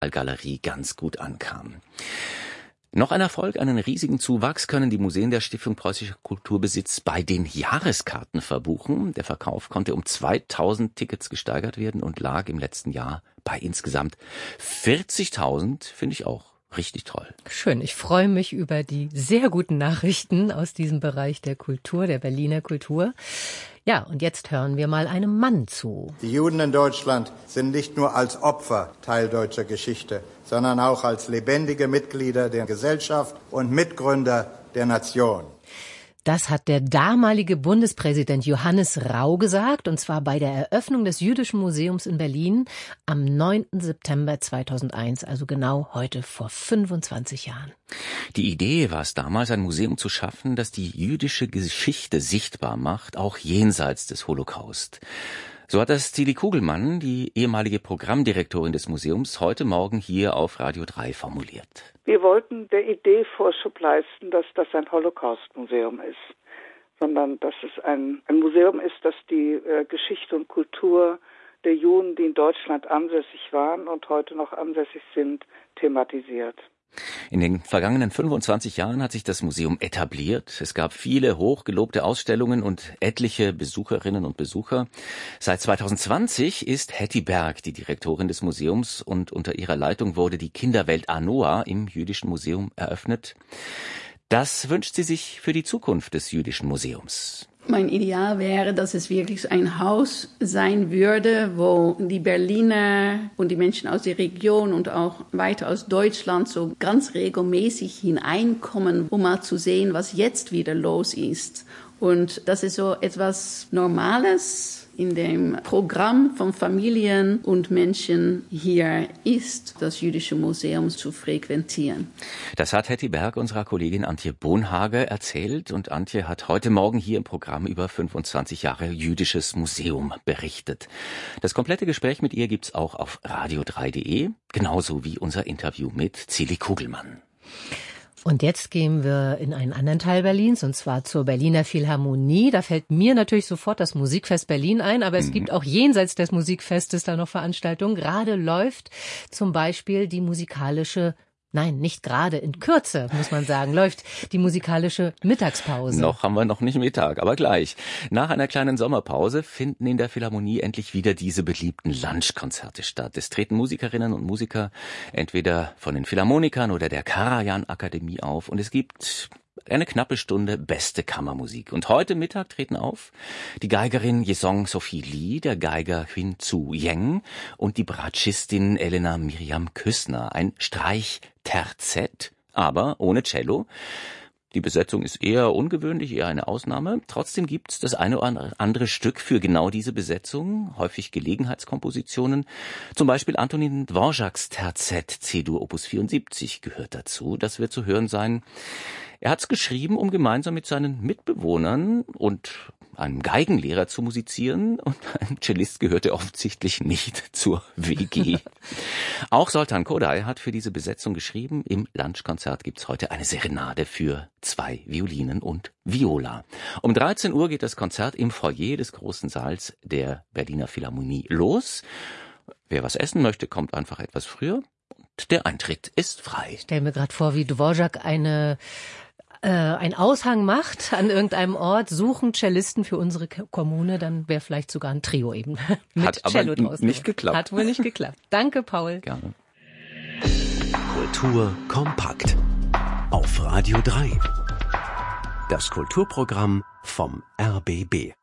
Galerie ganz gut ankam. Noch ein Erfolg, einen riesigen Zuwachs können die Museen der Stiftung Preußischer Kulturbesitz bei den Jahreskarten verbuchen. Der Verkauf konnte um 2000 Tickets gesteigert werden und lag im letzten Jahr bei insgesamt 40.000, finde ich auch richtig toll. Schön, ich freue mich über die sehr guten Nachrichten aus diesem Bereich der Kultur, der Berliner Kultur. Ja, und jetzt hören wir mal einem Mann zu. Die Juden in Deutschland sind nicht nur als Opfer Teil deutscher Geschichte, sondern auch als lebendige Mitglieder der Gesellschaft und Mitgründer der Nation. Das hat der damalige Bundespräsident Johannes Rau gesagt, und zwar bei der Eröffnung des Jüdischen Museums in Berlin am 9. September 2001, also genau heute vor 25 Jahren. Die Idee war es damals, ein Museum zu schaffen, das die jüdische Geschichte sichtbar macht, auch jenseits des Holocaust. So hat das Zili Kugelmann, die ehemalige Programmdirektorin des Museums, heute Morgen hier auf Radio 3 formuliert. Wir wollten der Idee Vorschub leisten, dass das ein Holocaust-Museum ist, sondern dass es ein Museum ist, das die Geschichte und Kultur der Juden, die in Deutschland ansässig waren und heute noch ansässig sind, thematisiert. In den vergangenen 25 Jahren hat sich das Museum etabliert. Es gab viele hochgelobte Ausstellungen und etliche Besucherinnen und Besucher. Seit 2020 ist Hetty Berg die Direktorin des Museums und unter ihrer Leitung wurde die Kinderwelt Anoa im Jüdischen Museum eröffnet. Das wünscht sie sich für die Zukunft des Jüdischen Museums. Mein Ideal wäre, dass es wirklich ein Haus sein würde, wo die Berliner und die Menschen aus der Region und auch weiter aus Deutschland so ganz regelmäßig hineinkommen, um mal zu sehen, was jetzt wieder los ist. Und das ist so etwas Normales in dem Programm von Familien und Menschen hier ist, das Jüdische Museum zu frequentieren. Das hat Hetty Berg unserer Kollegin Antje Bonhage erzählt und Antje hat heute Morgen hier im Programm über 25 Jahre Jüdisches Museum berichtet. Das komplette Gespräch mit ihr gibt's auch auf radio3.de, genauso wie unser Interview mit Zili Kugelmann. Und jetzt gehen wir in einen anderen Teil Berlins, und zwar zur Berliner Philharmonie. Da fällt mir natürlich sofort das Musikfest Berlin ein, aber es gibt auch jenseits des Musikfestes da noch Veranstaltungen. Gerade läuft zum Beispiel die musikalische nicht gerade, in Kürze, muss man sagen, läuft die musikalische Mittagspause. Noch haben wir noch nicht Mittag, aber gleich. Nach einer kleinen Sommerpause finden in der Philharmonie endlich wieder diese beliebten Lunchkonzerte statt. Es treten Musikerinnen und Musiker entweder von den Philharmonikern oder der Karajan-Akademie auf und es gibt eine knappe Stunde beste Kammermusik. Und heute Mittag treten auf die Geigerin Yesong Sophie Lee, der Geiger Hyun Tzu Yeng und die Bratschistin Elena Miriam Küssner. Ein Streichterzett, aber ohne Cello. Die Besetzung ist eher ungewöhnlich, eher eine Ausnahme. Trotzdem gibt's das eine oder andere Stück für genau diese Besetzung, häufig Gelegenheitskompositionen. Zum Beispiel Antonin Dvořáks Terzett C-Dur Opus 74 gehört dazu. Das wird zu hören sein. Er hat's geschrieben, um gemeinsam mit seinen Mitbewohnern und einem Geigenlehrer zu musizieren und ein Cellist gehörte offensichtlich nicht zur WG. Auch Zoltán Kodály hat für diese Besetzung geschrieben. Im Lunchkonzert gibt's heute eine Serenade für 2 Violinen und Viola. Um 13 Uhr geht das Konzert im Foyer des großen Saals der Berliner Philharmonie los. Wer was essen möchte, kommt einfach etwas früher. Und der Eintritt ist frei. Ich stelle mir gerade vor, wie Dvořák ein Aushang macht an irgendeinem Ort, suchen Cellisten für unsere Kommune, dann wäre vielleicht sogar ein Trio eben mit Hat Cello aber draußen. nicht geklappt. Hat wohl nicht geklappt. Danke, Paul. Gerne. Kultur kompakt auf Radio 3. Das Kulturprogramm vom RBB.